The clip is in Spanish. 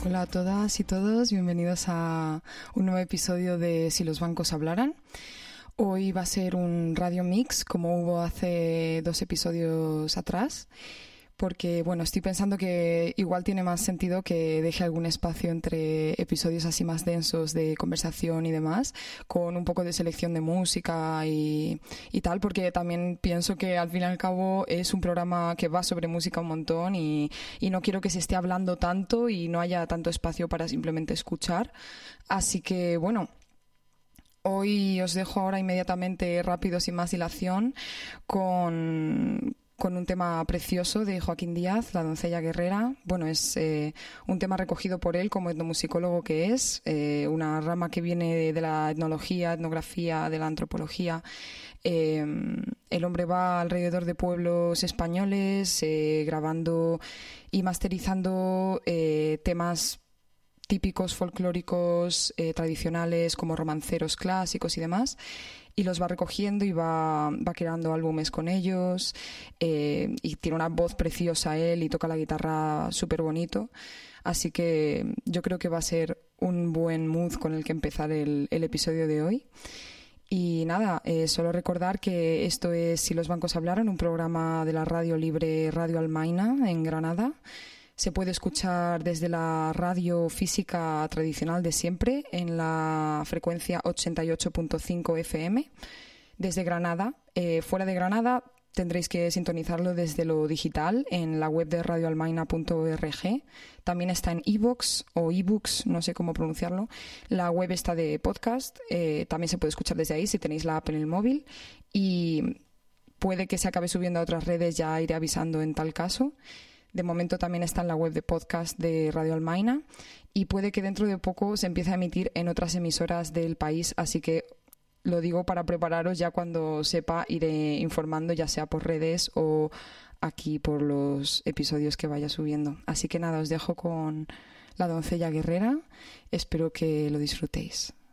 Hola a todas y todos, bienvenidos a un nuevo episodio de Si los bancos hablaran. Hoy va a ser un radio mix como hubo hace 2 episodios atrás, porque estoy pensando que igual tiene más sentido que deje algún espacio entre episodios así más densos de conversación y demás, con un poco de selección de música y tal, porque también pienso que al fin y al cabo es un programa que va sobre música un montón y no quiero que se esté hablando tanto y no haya tanto espacio para simplemente escuchar. Así que hoy os dejo ahora inmediatamente, rápido, sin más dilación, con un tema precioso de Joaquín Díaz, La doncella guerrera. Es un tema recogido por él como etnomusicólogo que es, una rama que viene de la etnología, etnografía, de la antropología. El hombre va alrededor de pueblos españoles grabando y masterizando temas típicos folclóricos tradicionales como romanceros clásicos y demás, y los va recogiendo y va creando álbumes con ellos, y tiene una voz preciosa él y toca la guitarra súper bonito, así que yo creo que va a ser un buen mood con el que empezar el episodio de hoy. Y nada, solo recordar que esto es Si los bancos hablaran, un programa de la radio libre Radio Almaina en Granada. Se puede escuchar desde la radio física tradicional de siempre en la frecuencia 88.5 FM desde Granada. Fuera de Granada tendréis que sintonizarlo desde lo digital en la web de radioalmaina.org. También está en iVoox o ebooks, no sé cómo pronunciarlo. La web está de podcast. También se puede escuchar desde ahí si tenéis la app en el móvil. Y puede que se acabe subiendo a otras redes, ya iré avisando en tal caso. De momento también está en la web de podcast de Radio Almaina y puede que dentro de poco se empiece a emitir en otras emisoras del país, así que lo digo para prepararos, ya cuando sepa iré informando, ya sea por redes o aquí por los episodios que vaya subiendo. Así que nada, os dejo con La doncella guerrera, espero que lo disfrutéis.